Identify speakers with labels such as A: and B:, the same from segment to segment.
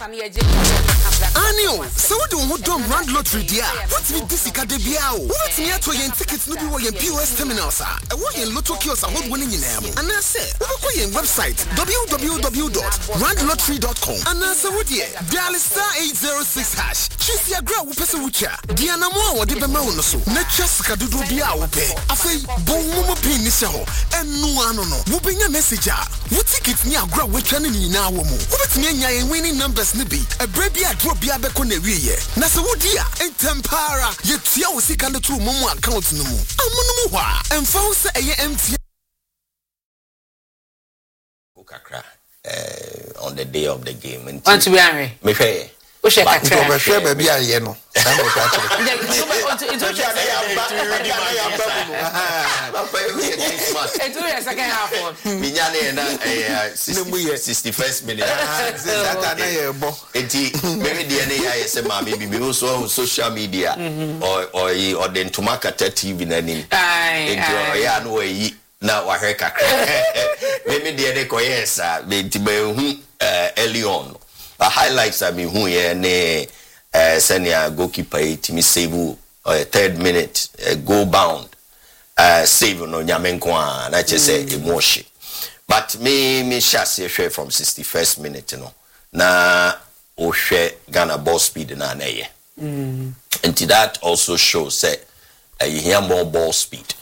A: Anio, so we don't do Rand Lottery dia. What's with this Ikadebiao? What's near to your tickets no be POS terminals? I want in Lotto kiosks are winning in them. And I say, we website www.randlottery.com. And I say, what ye? Dial *806#. Choose your grow person wucha. Diana mo wa de be ma wono so. Na twasika dodo bia wo pe. Afei, bon mo pin ni se ho. Enu ano no. Wo benya message a. Wo ticket ni agro wo twa ni na wo mu. Wo betimi anya yen winning numbers ni bi. E bre bia drop bia be ko na wiye. Na se wo dia entempara ye tua wo sika no to mo account no mu. Amono mu hwa. Emfa wo se eye MTN
B: Kakra on the day of the game.
C: Want to be angry?
B: Me fair.
C: O she kakra.
D: But share baby aye no.
C: It's your second half.
B: Minyane na 61st minute.
D: That na ye bo.
B: Enti maybe the na ya say ma maybe me also on social media or the Ntumakata TV na nim. Enti ya no yi na wa he kakra. Maybe the na ko yes me ti be hu early on. The highlights I mean who here ne senior goalkeeper timi save third minute goal bound save no nyamenko na che say emotion. But me share from 61st minute no na o hwe Ghana ball speed na ye. And that also shows say you hear more ball speed.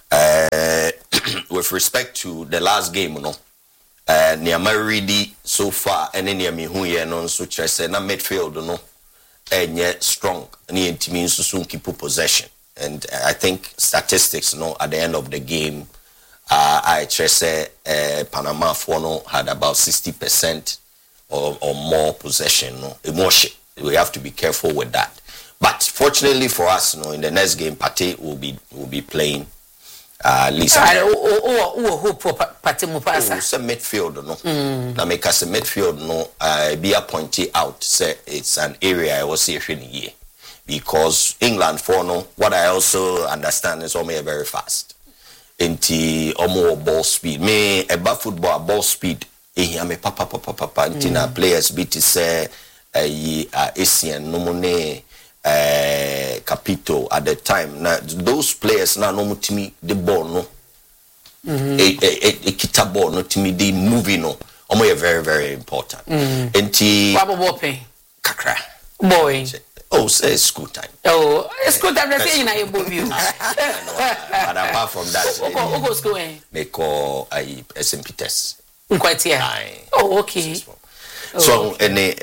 B: With respect to the last game no Niama ready so far and any me who ye non so say na midfield no enye strong ni ntimi nso so keep possession. And I think statistics no at the end of the game I say Panama for no had about 60% or more possession no emotion. We have to be careful with that. But fortunately for us no in the next game Pate will be playing Lisa.
C: Hope Pate Mupasa.
B: Some midfield no. Na make us a midfield no. Be appointed out. Say it's an area I was here year because England for no. What I also understand is only very fast. Inti more ball speed. Me about football ball speed. Here me papa. Inti na players beat say Asian no money. Capito at the time now those players now no mutimi the ball no a kita ball no timi the movie no omo very very important enti
C: babo pay
B: kakra
C: boy
B: say school time
C: school time let's say in a movie
B: but apart from that
C: go school
B: they call St. Peter's
C: quite here okay
B: so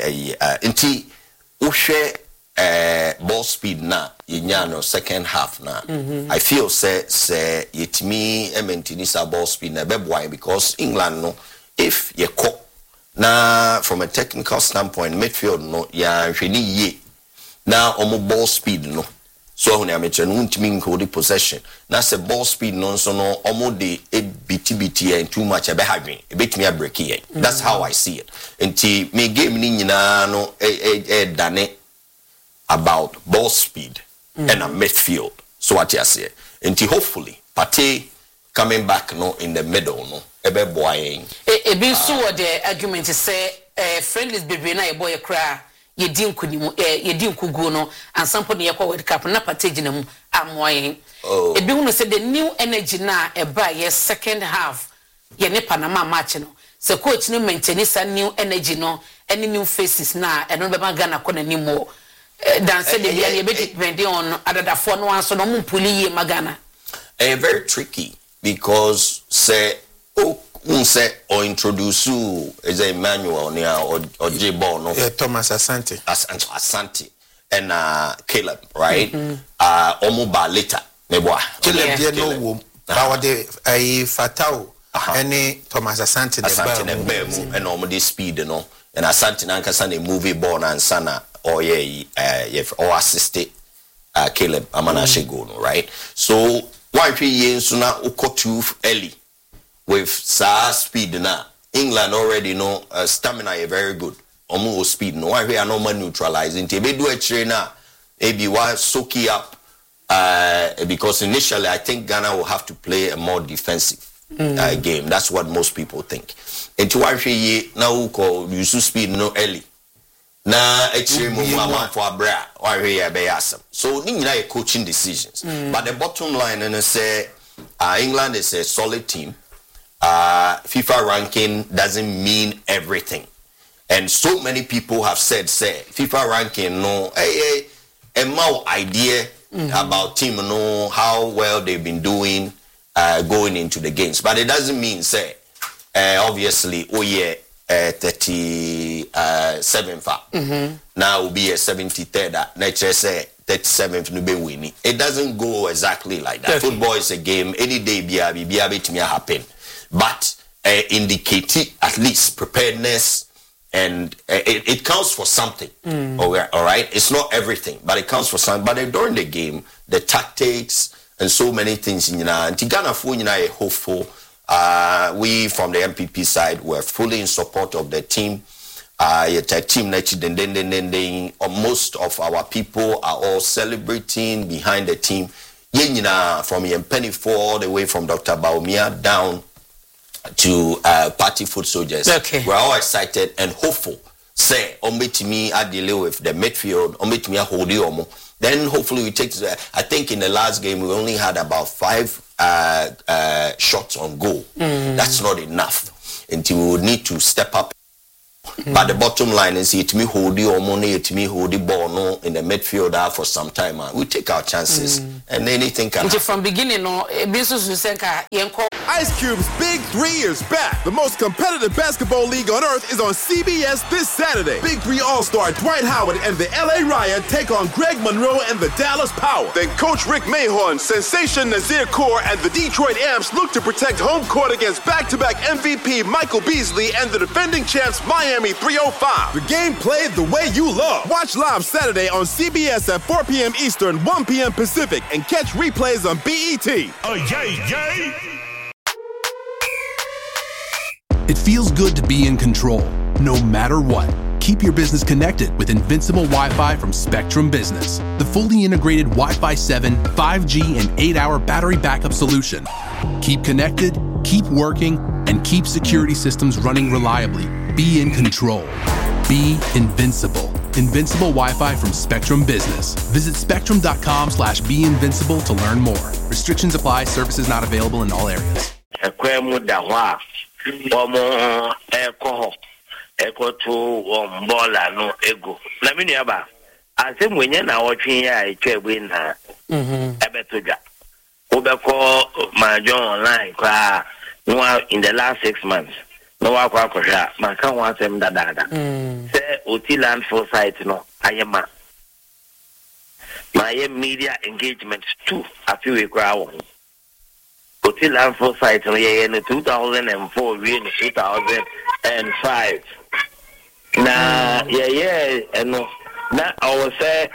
B: enti uhwe ball speed na yinyano second half na I feel say yetimi ementinisa ball speed na beboy because England no if ye ko na from a technical standpoint midfield no ya hwani ye na omo ball speed no so when I mention untimi hold the possession na say ball speed no so no omo de biti and too much ebe hadwen ebetimi a break here that's how I see it enti me game ni nyina no dane about ball speed and a midfield. So what you say? And hopefully, Pate coming back no in the middle no. Ebe boying.
C: Be so the argument is say friendless baby na boy cry. Ye din kugu no and somebody ye World Cup na Pate gina mu amoyen. Ebi hu no say the new energy na eba ye second half ye ne Panama match no. So coach no maintain sa new energy no any new faces na eno be Ghana ko na ni mo. Dance the biali be depend on other for no one so no mpuli ye magana
B: very tricky because say say or introduce is a Emmanuel or J-Ball no
D: Thomas
B: Asante and Caleb right omuba later meboa
D: Caleb dey no wo ba de Fatao any Thomas Asante
B: the bemu and omo speed no and Asante na nkasa na movie ball na sana or or assisted Caleb Amanashe go no right so why ye so na uko too early with speed na England already know stamina is very good omo speed no why we are no man neutralizing te be do a trainer maybe why soaking up because initially I think Ghana will have to play a more defensive game. That's what most people think. And to why ye now uko use speed no early na actually mama for abra or here be asem. So ni nyina coaching decisions. But the bottom line and say England is a solid team. FIFA ranking doesn't mean everything. And so many people have said, say, FIFA ranking, no, a more idea about team, no, how well they've been doing going into the games. But it doesn't mean, say, obviously, 37 now will be a 73rd. Nature say 37th no be winning. It doesn't go exactly like that. Okay. Football is a game. Any day be happen. But indicate at least preparedness. And it counts for something. All right, it's not everything, but it counts for something. But during the game, the tactics and so many things in Ghana for hopeful. We from the MPP side were fully in support of the team. Most of our people are all celebrating behind the team. From Penny all the way from Dr. Baumia down to party foot soldiers. Okay. We're all excited and hopeful. Say, me I deal with the midfield, me hold you. Then hopefully we take. I think in the last game we only had about 5 shots on goal. That's not enough, and we would need to step up. But the bottom line is, it me hold the money, it me hold the ball no in the midfield for some time. We take our chances, and anything can happen. From beginning,
E: Ice Cube's Big 3 is back. The most competitive basketball league on earth is on CBS this Saturday. Big 3 All-Star Dwight Howard and the LA Riot take on Greg Monroe and the Dallas Power. Then Coach Rick Mahorn, Sensation Nazir Kaur, and the Detroit Amps look to protect home court against back-to-back MVP Michael Beasley and the defending champs Miami 305. The game played the way you love. Watch live Saturday on CBS at 4 p.m. Eastern, 1 p.m. Pacific, and catch replays on BET.
F: Yay! It feels good to be in control, no matter what. Keep your business connected with Invincible Wi-Fi from Spectrum Business, the fully integrated Wi-Fi 7, 5G, and 8-hour battery backup solution. Keep connected, keep working, and keep security systems running reliably. Be in control. Be invincible. Invincible Wi-Fi from Spectrum Business. Visit spectrum.com/beinvincible to learn more. Restrictions apply. Services not available in all areas.
G: To bola no ego. Na me nuaba. Asem wenye na wotwe ya etwa na ebetoja. Obeko majon online kwa no in the last 6 months. No wa kwa kwasha man kan wa asem dada. Say Otiland Foresight no ayema. My media engagement too afiwe kwa won. Otiland Foresight no ye in 2004 we in 2005. Na and now I will say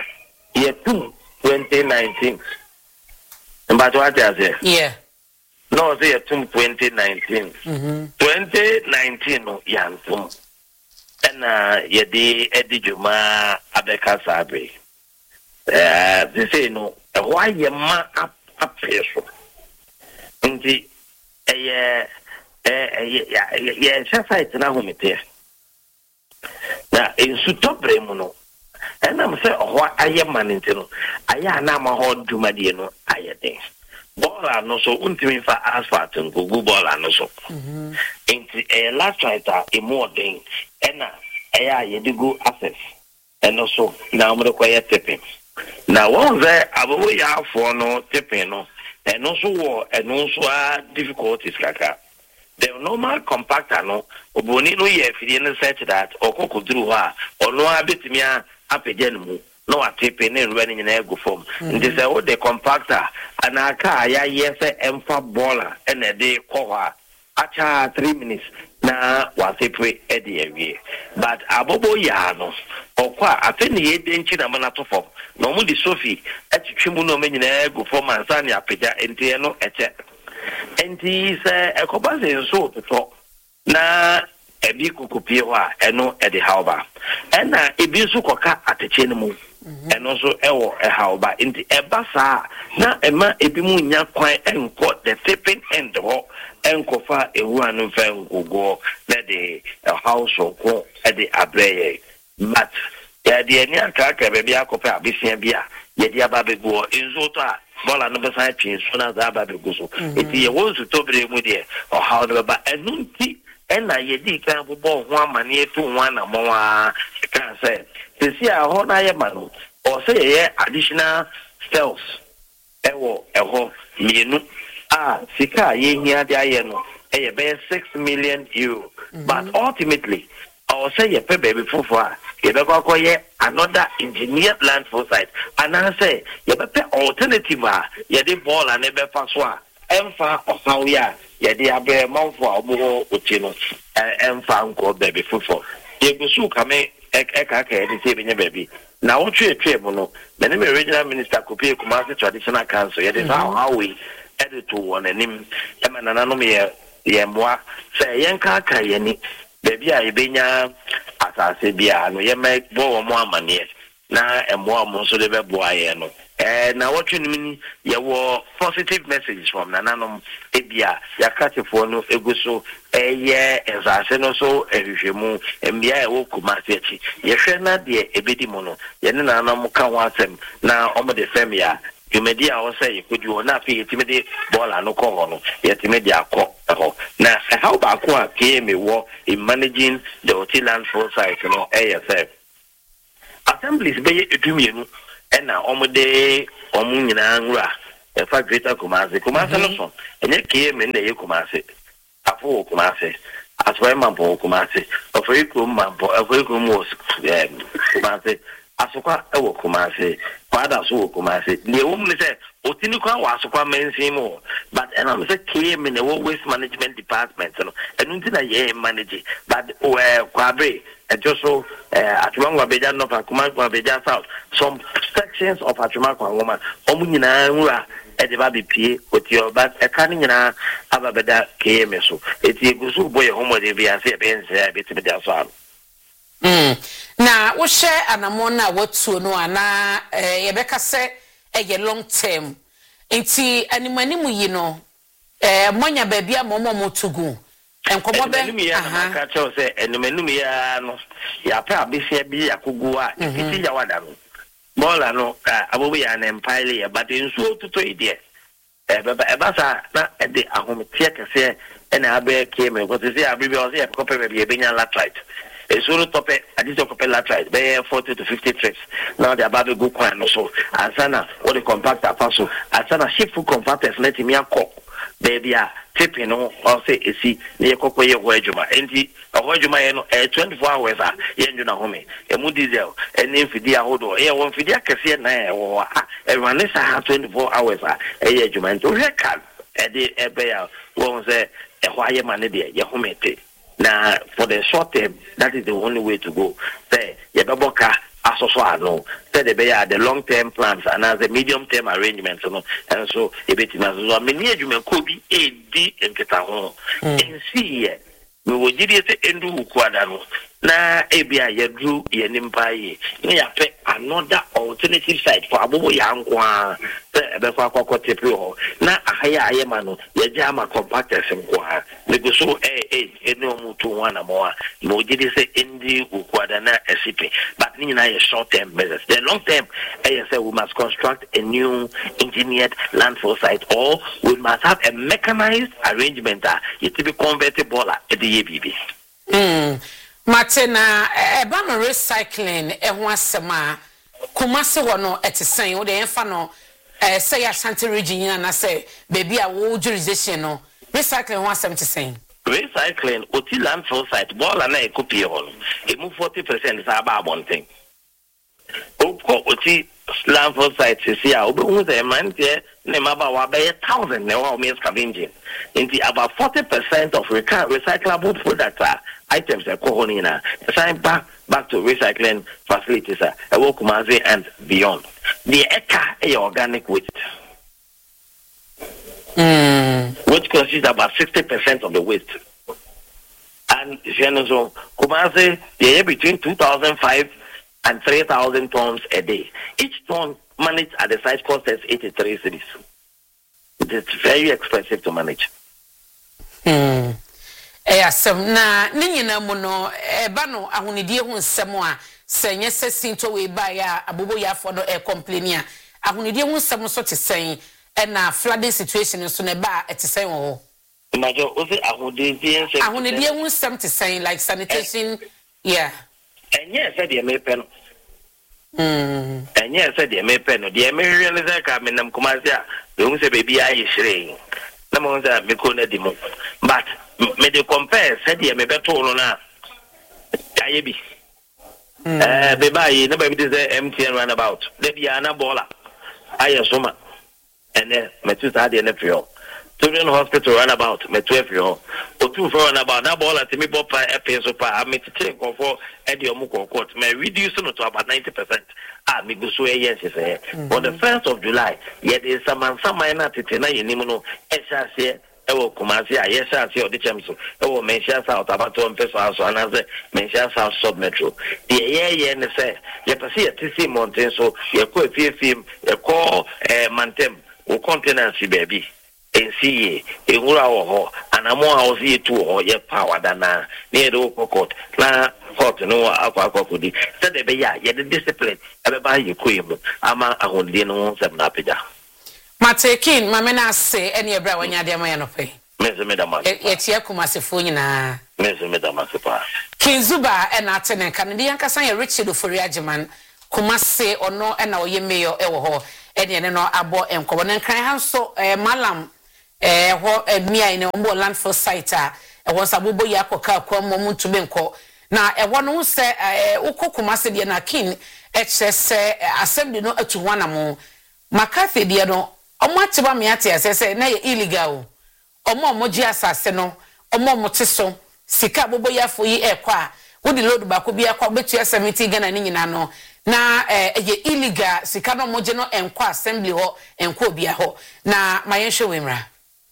G: 2019. But what I say? Yeah. No, say 2019. 2019 no yantum. And yedi Eddie Juma Abeka Sabe. They say no. Why you ma up peso? Indeed, site na humite. Na in sutobre mu no ena me se ho aye manintino aya na ma ho dumade no aye den bola no so untimi fa asphalt ngugu bola no so enti last writer e more den ena aya ye digu access eno so na mo ko ye tipping na won ze abo ya afo no tipping no eno so wo eno so difficulties kaka. The normal compactor no oboni no ye fidie no search that okokuduru ha ono abetimia apeje mu no atepe ne ruwa ni nyina ego form ndi say o the compactor anaka ya yese emfa baller ene de kowa acha 3 minutes na wasepe e de awie but abobo ya no okwa afeni ye de nchi na mana to form no mu di sofi etwetwemu no menyina ego form ansa ni apeja enti no eche. And he said, a cobas so to talk. Na a big copia, and no at the hauba. And a bisuka at the chinemu, and also a hauba in the ebasa. Na a man a bimunya quite and caught the tipping and the walk and cofa a one fan go let the house or go at the abre. but the anya kaka baby akopa abisia bia ye dia babego enzo to a bola no be san twin so na za babego so eti ye wo su to bre mu de o how no ba enunti ena ye di kan bobo ho amane etu ho na mo a kan say sisi a ho na ye manu o say ye additional cells ewo eho mienu sika ye hia de aye no e be 6 million euro but ultimately I say ye pay baby fufu ye be ko ye another engineered land for site and I say ye be alternative ye de ball and e be fa so a emfa osawo ya ye de abe manfo obo oti no emfa nko baby fufu ye go su kame eka de say be baby na wo twe mu no me ne regional minister Kopie Kumasi traditional council ye de how we edit to one anim e manana no me ye moa say yen ka ye ni baby a ibenya asase bia no ye me bo mo amane na emo mo so de be bo aye no na what you mean ye wo positive messages from nananom ebia yakatefo no eguso ye asase no so ehwehwemu mbia e wo Kumasi achi ye hwe na de ebedi mo no ye ne nananom ka ho asem na omo de fam ya Media was say you could you not be timid ball and no call yet media call. Now, how about what came a war in managing the hotel land for site, ASF assemblies be a dream and now on the day or moon in fact, greater Kumasi, and it came in the Kumasi, a full Kumasi, as well, Mampo Kumasi, a very good Mampo, a very good was Kumasi. Asokwa ewo Kumasi father so Kumasi the woman say otinikwa wa asokwa mensimo but and am say came in the waste management department no enu ntina ye manage but kwabe just so atwangwa beja no pa Kumasi beja south some sections of atwangwa woman omu nyina nwura e de ba bepie otio but e kan nyina ababeda came so eti egusu boy homo de bia say be nse beti be so
C: na wo share anamona watu no ana yebeka se eye long term enti animanimu yi no monya babia momo tugu enkomo be
G: ka tell say animanimu ya no ya pa abesia bi akogu a enti ya wada no bola no abobo ya na empire ya but nso tuto ide eba sa na de ahometia kese na abe keme ko se abibi o se ko pe be be nya latrite solo tope additional copper latrite be 40 to 50 trips now the about go kwan no so asana what the compactor paso asana ship full compactors let me akọ baby a tipping no or say esi na yekoko ye ho adwuma enti ho adwuma ye no 24 hours a ye nduna home emu diesel eni mfidi ahodo ye won mfidi akese na ye wo everyone sa 24 hours a ye adwuma enti o heka ede ebe ya won say e ho aye mane de ye home te. Now, for the short term, that is the only way to go. Say, Yababoka, Asoswano, say the long term plans and as the medium term arrangements, and so a bit in as many you could be a D and get a home. And see, we will give it into Quadano. Na ebia yedru ye nimpaye na ya pe another alternative site for abobo yankwa be kwa kokotepe ho na ahaya ayema no ye jama compactors nkwa me go so ene omutu wana moa mo gidi se ndi ukwada na esipe but ni na ye short term measures the long term say we must construct a new engineered landfill site or we must have a mechanized arrangement it to be convertible at the ABB.
C: Martina, eba no recycling ho asema Kumasi ho no etisen wo de enfa no say Ashanti region na say baby a wo jurisdiction no recycling ho asem tisen
G: recycling oti landfill site ball na e copy ho e mu 40% sa ba abonten oti landfill site see a obi hu say man tie ne maba wa be 1000 ne wa o me scavenging into about 40% of recyclable products items are kohonina sign back to recycling facilities Kumasi and beyond. The ECA is organic waste, which consists about 60% of the waste. And so Kumasi they are between 2,500 and 3,000 tons a day. Each ton managed at the site costs 83 cedis. It is very expensive to manage.
C: asem na ne nyina mu no eba no ahonidie ho nsem a senye sesinto we ba ya abobo ya fo no complain a ahonidie ho nsem so te sen na flooding situation so ne ba te sen wo
G: Majo ozi ahonidie
C: ho nsem te sen like sanitation yeah
G: enye se de me pe no enye se de me pe no de me realize ka me nam kumasi a hu se baby ayi hire na mo nza me ko na di mo but me de compare se de me beto no na aye bi be bayi na baby de MTN runabout de bia na bola aye soma ene me tu sa de na prio Children Hospital runabout me 12 yo o tu for runabout na bola te me bo pa so pa me tete go for e de omo court me reduce no to about 90%. Me go so yes say on the 1st of July ye dey some na tete na ye nim no e sha se e wo Kumasi a ye sha se o de chemso e wo Menchia South about to peso aso na say Menchia South sub metro the ye ne say ye pese ye tisi mountain so ye ko efiem ye ko mantem o container si baby NCA ewura wo ho anamo house ye tu ho ye power dana ne do court na court no akwa so de be ya ye the discipline e ba ye koyemu ama ahonde no nsem na pega
C: Matekin mame na se ene ebra wanya de ma no pe
G: meze me da ma
C: ye tie Kumasifo nyina
G: meze me da ma se pa
C: Kinzuba ena atene kan de yankasa ye Richard Ofori Agiman Kumasi ono ena oye mayor e wo ho ene no abo enkobo ne kan hanso malam ho mia ine ombo landfill site a ho sabobo yakoka kwam mo ntube nko na ho no se ukokuma se de na kin se assembly no atuwa na mo McCarthy de no omo atiba me ate se na ye illegal omo gi asase no omo teso sika bobo yafo yi ekwa wodi load ba ko bi akwa betu 70 Ghana ni nyina no na ye illegal sika no mo je no enkwa assembly ho enkwa obia ho na mayenhwe wemra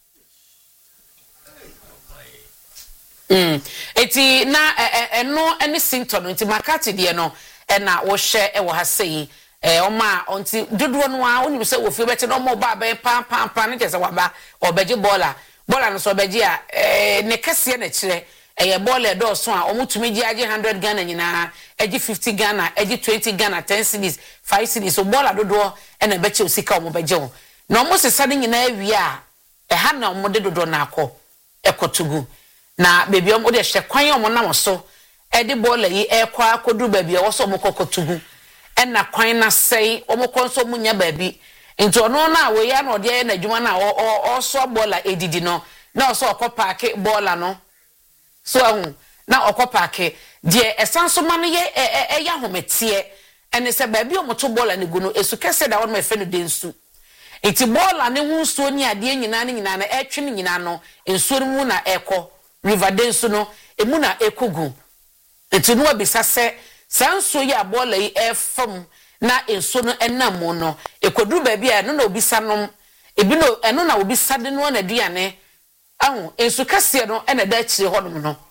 C: eti na eno ene symptom nti McCarthy de no na wo hye wo ha sei oma onti dodo no a oni se wo fi beti no mo ba be pam ne kese waba obeje bola no so obeje a ne kese na kire eye bola do so a omutumi gi age 100 Ghana nyina age 50 Ghana age 20 Ghana 10 cedis 5 cedis so bola dodo na beche osika omobeje wo na omo se sade nyina awie a ha na omo de dodo na akọ ekotugu na baby omo de hye kwan omo na mo so e de bola yi ekwa akodu baby wo so omo kokotugu na kwan na sei omo konso munya baby nti ono na we ya na ode na adwuma na o so bola edidi no na o so okopaake bola no so ahu na okopaake de esanso ma no ye ya hometie ene se baby omo to bola ne gu no esu kese da won ma fe no de nsu iti bola ne hu nsuo ni ade nyina na etwe ne nyina no nsuo mu na eko river densu no emu na ekogu iti no abisa se sanso ya bola yi efam na enso no enam no ekodu ba bia no na obisa no ebi no eno na obisa de no na aduane ahu enso kase no ena da chire hodom no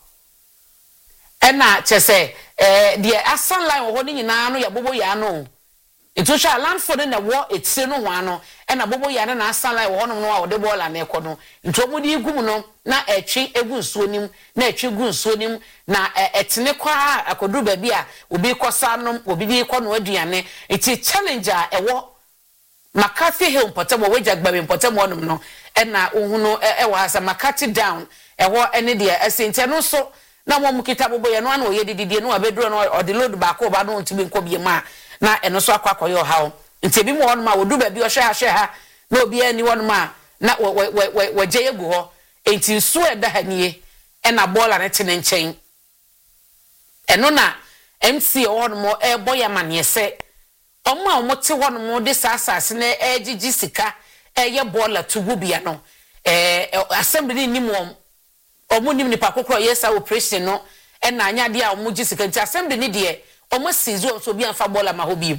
C: ena chese de asan line wo ni nyina no ya bobo ya no etusha landford na wo etire no ho ano ena bobo ya na asan line wo hodom no a wode bola na ekono ntomudi igum no na etwe egu nsuo nim na etwe gu nsuo nim na etene kwa akodu ba bia obi kosa no obi di ko no aduane eti challenger ewo McCarthy Hill mpotemo wejagbabe mpotemo onum no na ohunu ewo asa McCarthy down ewo ene de asente no so na mo mukita bobo ye no ana oyedidie no abedro no ode load ba ko ba no ntimi nko biema na eno so akwakoyo hawo nti bi mo onum a wodu ba bi ohwe ha na obi ani wonum a na waje yegu ho enti nsu eda hanie na bola ne tene nchen eno na MC onum boya maniese omo a omote honum de sasase na ejiji sika eye bola tugu bia no assembly ni mo omo nim ni pakokro yesa operation no na anya de a omo ji sika nti assembly ni de omo sizu so bia fa bola ma hobi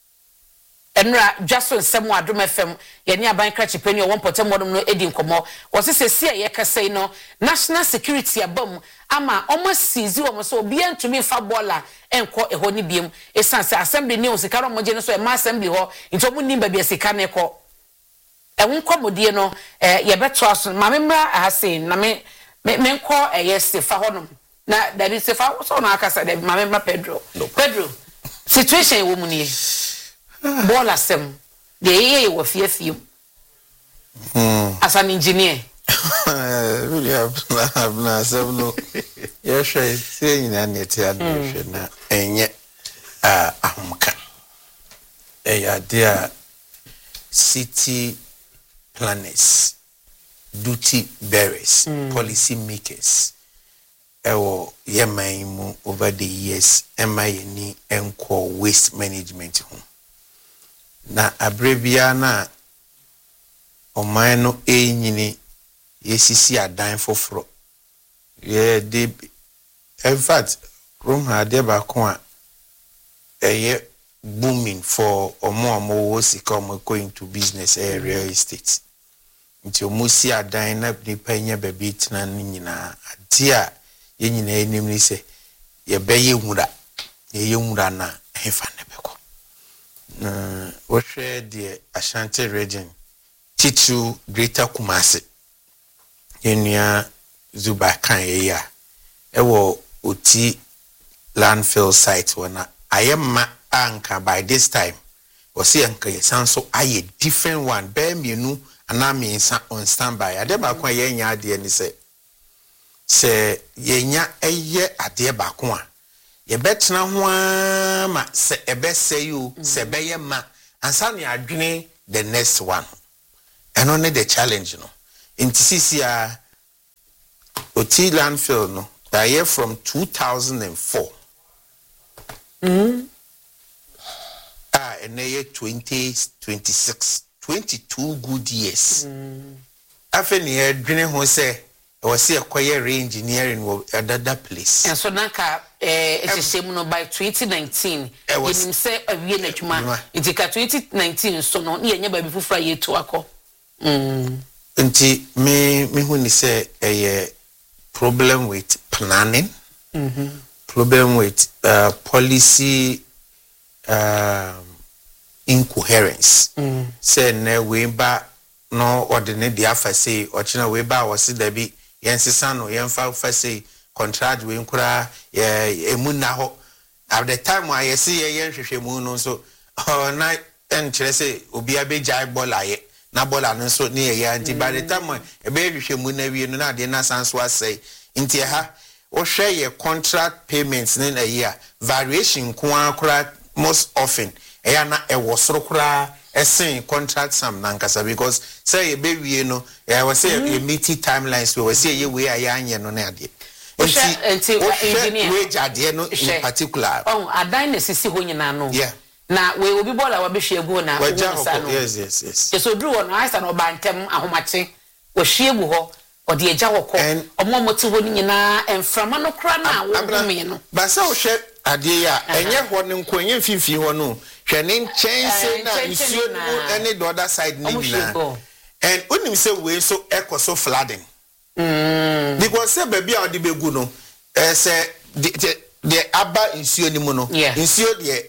C: enra Jason Semu Adom FM ye ni aban krachi pani o wonpotem modom no edi nkomo wo se se ye kasei no national security abam ama omo sizi omo so bia ntumi fa bola enko eho ni biem esanse assembly ni o sika ro moje no so e ma assembly ho nti omo nim ba bia sika ne ko ehun komodie no ye beto aso ma memra ahase na me me call a yes fa honom na that is fa so na aka say ma Pedro situation wo mu ni ball asem de ye wo fie as an engineer
D: really have na seven yes saying na net ya na enye ahumka dia city planners duty bearers policy makers ewo yeman mu over the years ni enko waste management ho na abrevia na oman no enyini yesisi adan foforo ye de in fact room ha de ba ko a booming for omo sika omo going to business real estate nti omo si adan na nipa nya baby tena nyina ade a ye nyina enim ni se ye beye nwura na hefa ne beko wo hwe de Ashanti region Titu Greater Kumasi yenua Zuba kan ya ewo oti landfill site wana ayema anka by this time was anka yesanso aye different one be mienu anami on standby ade ba kwa yenya ade ni se yenya eye ade ba kwa ye betena ho ma se ebese you se beye ma ansa ne adwene the next one and only the challenge no in TCCA oti landfill no that year from 2004 and year 2026 22 good years after near dwene ho say was see a quiet engineering wo another place
C: and so naka ehihiem no by 2019 you say awie na twuma itika 2019 so no na yenya ba bi fufura ye to akọ
D: nti me hu ni say problem with planning problem with policy incoherence say na we ba no ordinary dia fa say ochina we ba wo se da bi yensisa no yemfa fa say contract we nkura emuna ho at the time why you see yenhwehwemu no so na enkyere say obi abejai bolaye na bola no so ne ye anti by the time ebehwehwemu na wie no na de na sanso asai nti ha wo hwe ye contract payments ne na year variation ko akura most often na ewo soro kura esen contract sam nankasa because say ye be wie no we say ye meet timelines we say ye we anye no na ade
C: nti engineer
D: we jade no in particular
C: adan na sisi ho nyina no
D: yeah
C: na we obi bola wa behwe egu na
D: yes
C: so dru no asa no bantem ahomache wo hwe egu ho ode eja woko omo mote ho nyina emframa no kra na wo me no
D: ba sa wo hwe ade ya enye ho ne nkonye mfimfi ho no hwe ne nchense na nsuo no any the other side ni na and unim say we so ekoso flooding because say baby a de begu no say the aba nsuo ni mu no nsuo de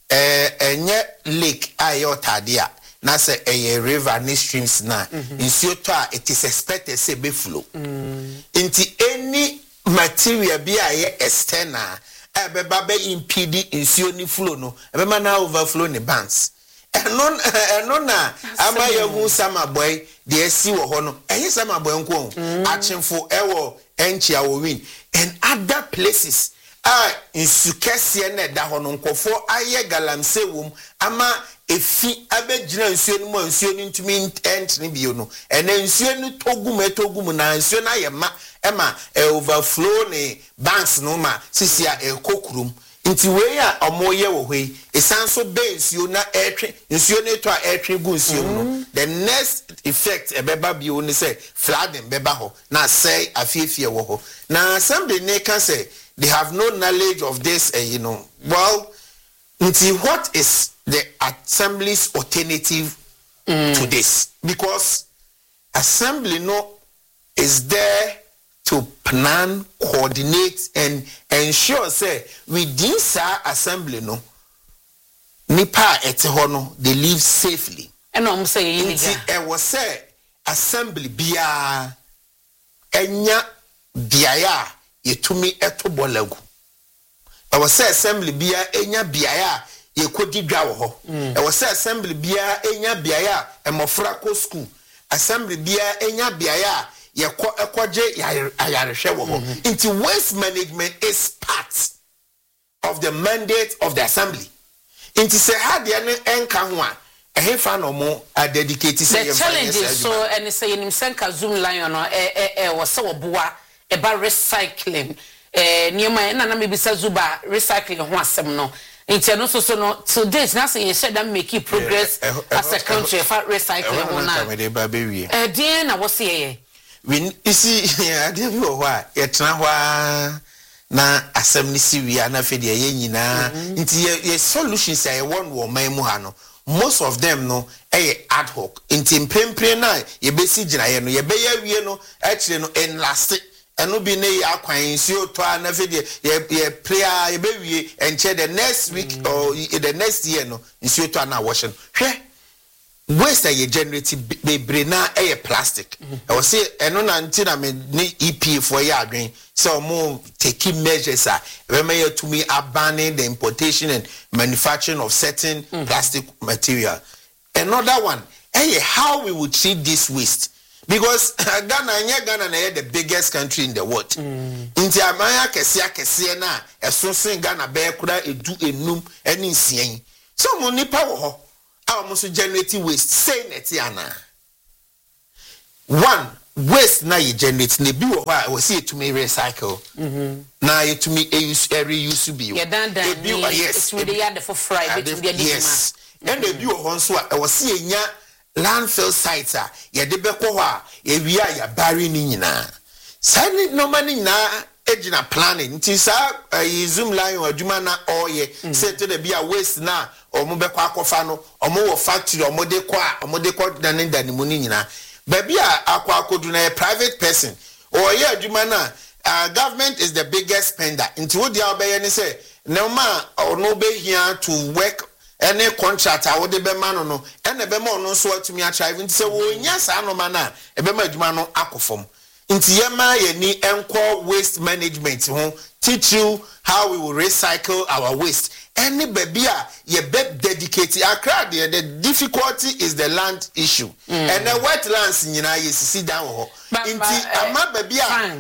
D: enye lake ayotade a na say a river ni streams na nsuo to a it is expected say be flow into any material be aye external ebeba be impede nsuo ni flow no ebema na overflow ni banks eno na ama yehu sama boy de esi wo ho no enye sama boy nko achimfo ewo enchia wo win and other places insukese na da ho no nkofo aye galamse wom ama efi abegina nsuo ni mo nsuo ni ntumi entne bio no ene nsuo ni togum na nsuo na ye ma ema overflow ni banks no ma sisia ekokurum nti we a omoye wo hwe esanso be nsuo na etwe nsuo ne to a etwe gu nsuo no the next effect ebeba bio ni say flooding beba ho na say afiefie wo ho na somebody ne can say they have no knowledge of this well nti what is the assembly's alternative to this because assembly no is there to plan, coordinate, and ensure say within sa assembly no nipa etehono they live safely.
C: And I'm saying
D: it was say assembly bia enya biaya yetumi eto bolagu e was say assembly bia enya biaya ye kodi dwa wo ho e was say assembly bia enya biaya e mofra ko school assembly bia enya biaya ye ko ekoje ayarehwe wo ho into waste management is part of the mandate of the assembly into say had ye enka ho a ehefa no mo dedicate say
C: the challenge is so and say in senka zoom lion no was so boa about recycling niema na mebisa zuba recycling ho asem no nti no so no today na say you said that make progress as a country for recycling ho na den na wo say
D: we see ade bi wo ha ye tena ho na asem ni si wi na fe de ye nyina nti ye solutions say one wo man mu ha no most of them no ad hoc nti mpempre na ye besi gina ye no ye be ya wie no a kire no en last eno bi ne akwan si oto na fe de ye prayer ye be wie enche the next week or the next year no si oto na wash no hwe waste ye generate be na plastic I was say eno na nti na me ni EP for ye adwen so mo taking measures we may to me abandoning the importation and manufacturing of certain plastic material. Another one how we would treat this waste because Ghana na the biggest country in the world nti amaya kese na esosen Ghana be kura edu enum eni nsien so mo nipa wo ho almost generating waste say netiana one waste na you generate na bi wo ha we see to me recycle na you to me reuse bi
C: yeah dan yes we dey add for fry bit we dey
D: yes and the bi wo ho so a we see enya landfill sites a ye de be ko ho a ye wi a ya bury ni nyina say no man nyina ejina planning nti sa zoom line adwuma na oye say to the bia waste na omo be kwa akofa no omo wo factory omo de kwa dani mu ni nyina baby akwa akodu na a private person oye adwuma na government is the biggest spender nti wo dia obeye ni say no ma ono be here to work any contract a wo de be ma no ene be ma ono so atumi a drive nti say wo nya sa no ma na e be ma adwuma no akofom nti yema ye ni enko waste management ho teach you how we will recycle our waste any baby ye be dedicated Accra the difficulty is the land issue and the wetlands nyina ye sisi down ho nti ama baby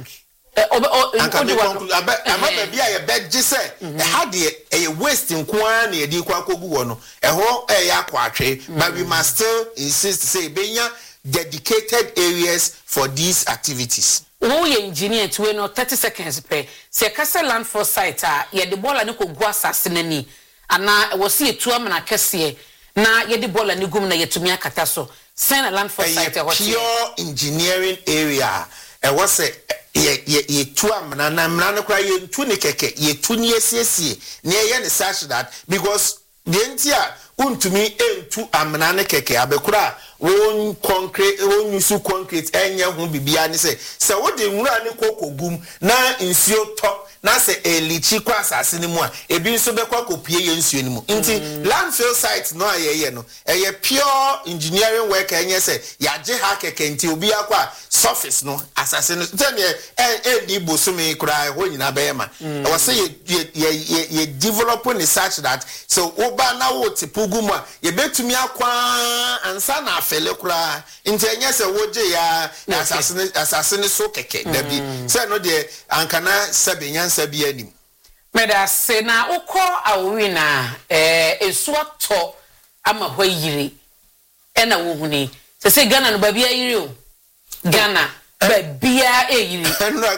D: ama baby ye be gise ha de waste nkoa na ye di kwa kogu wo no ho yakwa atwe but we must still insist say benya dedicated areas for these activities.
C: Wo ye engineer to no 30 seconds pe. Se kase land for site ye de bola ne ko gu asase nani ana wo se etu amana kese na ye de bola ne gum na yetumi akata so. Send a land for site what
D: pure engineering area. E wo se ye tu amana na mna no kra ye tu ne keke ye tu ne esiesie na ye ne search that because the entia untumi entu amana ne keke abekura won concrete won use concrete enye ho bibia ne se wo de nwura ne kokogum na nsuo to na se elichi kwa asase ne mu a ebi nso bekwa kopie ye nsuo ne mu nti landfill site no ayeye no eye pure engineering work enye se yaje ha keke nti obi akwa surface no asase no tene di bosumi kura ho nyina be ma e wo se ye develop in such that so oba na wo tipugum a ye betumi akwa ansa na afele kura nti enye se woje ya asase ne so keke dabi se no de ankana sebenya sabi anim
C: meda se na ukọ awi na esu ato ama hwa yiri ena wo huni se Ghana no babia yiri o Ghana babia yiri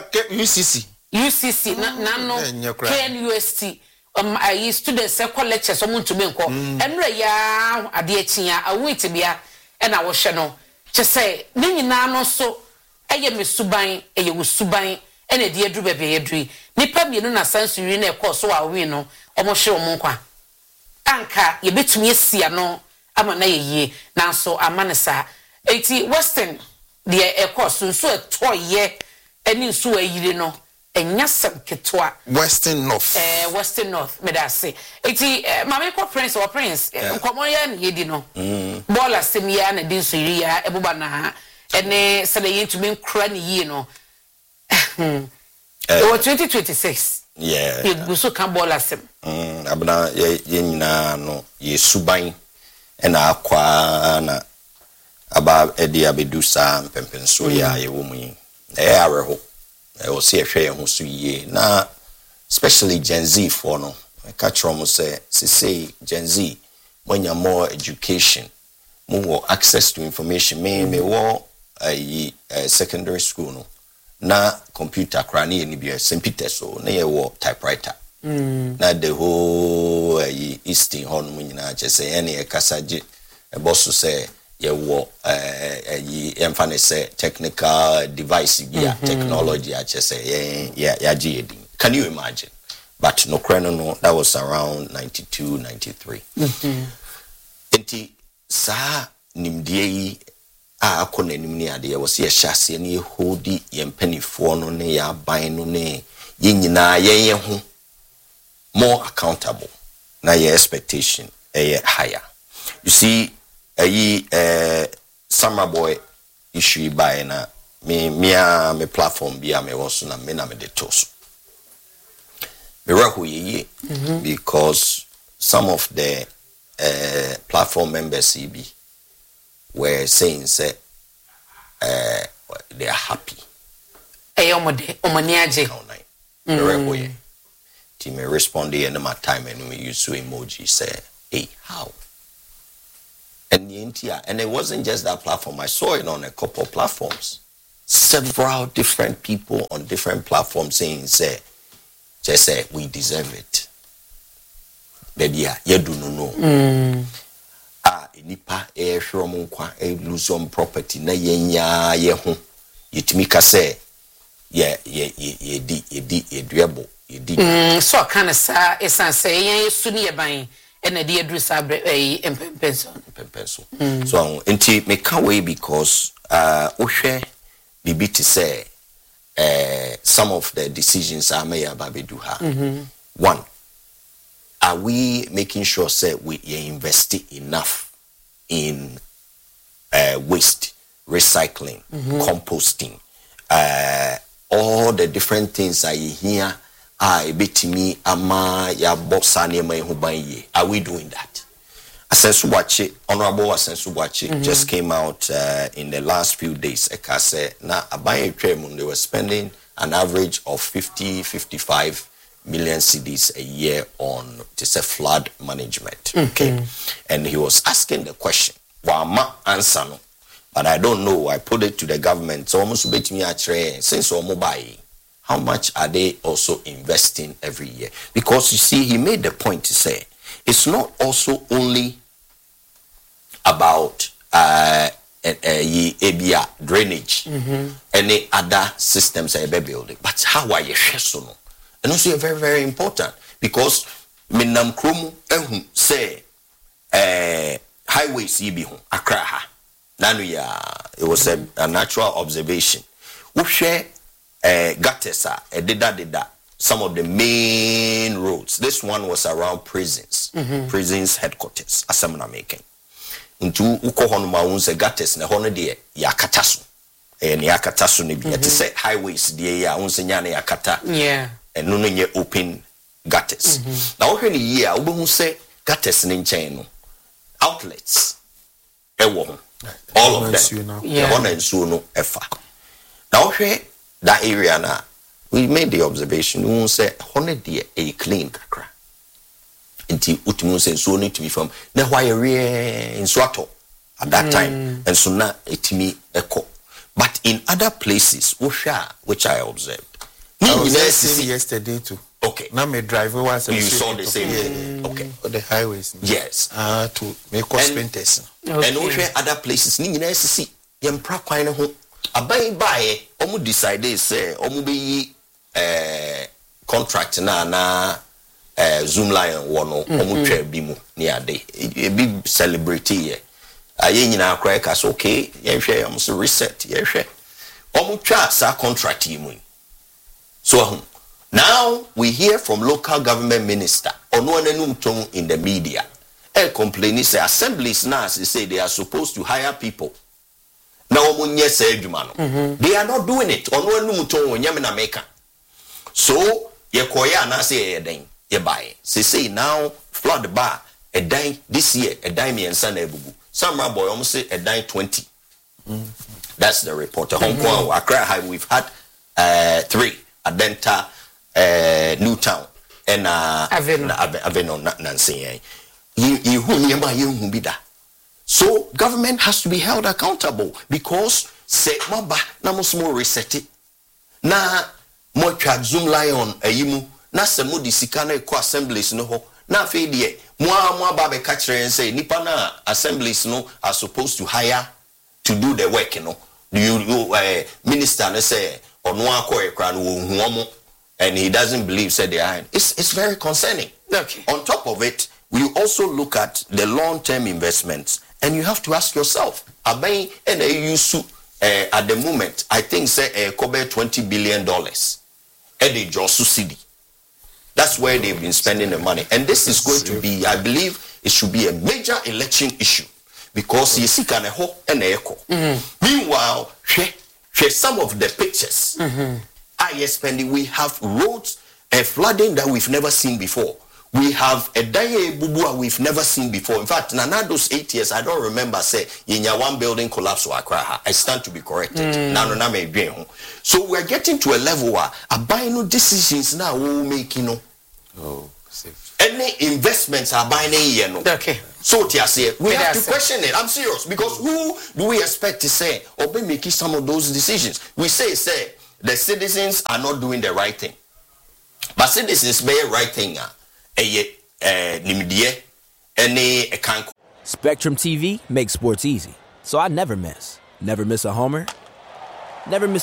C: UCC na no KNUST I students say lectures omo ntumi nko enra ya ade achia awiti bia ena wo hwe no che say ni nyina no so eye mesuban eye wosuban ene de adru bebe yedru nipa mienu na sansuri na ekọ so awi no omo hwe omo nkwa anka ye betumi asia no ama na yeye na so amanesa eti western de ekọ so etoye eni so ayire no enyasem ketwa
D: western north
C: me da say eti mama ko prince nkomo ya na yedi no bola semia na din so yiri ya ebuba na ene se de yentumi nkra ne yi no 2026.
B: Yeah.
C: You go so can ball asem.
B: Abna ye nyina no ye suban na akwa na aba edi abedu sa mpempenso ya ye wo mu yi. Areho. E o se ehwe ye ho so yie na especially Gen Z for no. Catch from say Gen Z when you're more education, more access to information. Me wo secondary school no. Na computer crane ni bi St. Peter so na ye wo typewriter. Na the whole Eastern hon mu nyina che say ene e kasaje e boss say ye wo emfa ne say technical device bi technology a che say ya GED. Can you imagine? But no crano that was around 92 93. Enti sa nimdie yi akona nim ni ade was ye hyase ne hodi ye mpanifo no ne ya ban no ne ye nyina ye ho more accountable na your expectation higher. You see summer boy issue by na me platform bi me won so na me de toss me because some of the platform members were saying say they are happy. Team responded and my time and we used to emoji say, hey, how? And it wasn't just that platform. I saw it on a couple of platforms. Several different people on different platforms saying, just say, we deserve it. Baby, you do not know. Nipa from kwa lose some property na yenya ye ho yitimika say ye duable
C: so kind of sa esan say ye suni ye ban e na de adru sa empempenso
B: so enti me ka we because ohwe bibi to say some of the decisions are made about bedu one, are we making sure say we invest enough in waste, recycling, composting, all the different things I hear betimi ama ya bossani ma hubanyi. Are we doing that? Asensubachi, Honorable Asensubachi just came out in the last few days. Ekase na abaye tremun they were spending an average of 50-55 million cedis a year on flood management. Okay. And he was asking the question, Wama answer no. But I don't know. I put it to the government. So almost bet me since mobile, how much are they also investing every year? Because you see, he made the point to say it's not also only about drainage, any other systems I be building, but how are you so? And also very, very important because Minam Krum say highways yibi Accra ha. It was a natural observation. We share gutters dida some of the main roads. This one was around prisons, prisons headquarters. Asamna making. Untu uko hono ma unse gutters na hono de yakataso. Ni yakataso ni bi. It say highways de ya unse nya na yakata.
C: Yeah.
B: And no nye open gutters. Now when the year we say gutters in chain outlets. All of them.
C: Yeah.
B: One and so no efa. Now when that area now we made the observation we say honey dear a clean kakra. Inti utimu say so need to be from na why in Swato at that time and so now etimi echo. But in other places which I observed.
D: I was there same yesterday too.
B: Okay.
D: Now my driver was
B: you saw the same thing. Okay.
D: On the highways.
B: Yes.
D: To make us sprinters.
B: And also other places ni nyina sisi yempra kwan ne ho aban baaye omu decide say omu be contract na Zoom Lion wo no omu twa bi mu ni ade e bi celebrate ye aye nyina akra ka so okay ye hwe omu so reset ye hwe omu twa sa contract yi mu. So now we hear from local government minister in the media. Complaining say assemblies now say they are supposed to hire people na omunye say adwuma no they are not doing it ono anum to onyam na meka so ye koya na say ye den ye buy say now flood bar a dime this year a dime yensa na ebubu some boy almost say a dime 20 that's the report Hong Kong Accra High we've had 3 Adenta Newtown and Aveno Nancy you who nearby you who be that. So government has to be held accountable because say maba na mo small reset it na mo twa zoom lion ayimu na se mo di sika na ko assemblies no ho na fe de mo aba be catch and say nipa na assemblies no are supposed to hire to do the work you know you minister no say ono akọ ekra no hu and he doesn't believe said they are it's very concerning.
C: Okay.
B: On top of it we also look at the long-term investments and you have to ask yourself abai and you at the moment I think say cover $20 billion at the Josu City. That's where they've been spending the money and this is going to be I believe it should be a major election issue because you see can a ho and echo. Meanwhile some of the pictures I spending we have roads and flooding that we've never seen before. We have a Daye Bubua we've never seen before. In fact, Nana those 8 years, I don't remember say one building collapse or Accra. I stand to be corrected. So we're getting to a level where buying no decisions now will make any investments are buying
C: okay.
B: So we have to question it. I'm serious because who do we expect to say or be making some of those decisions? We say the citizens are not doing the right thing, but citizens may right thing.
H: Spectrum TV makes sports easy, so I never miss. Never miss a homer, never miss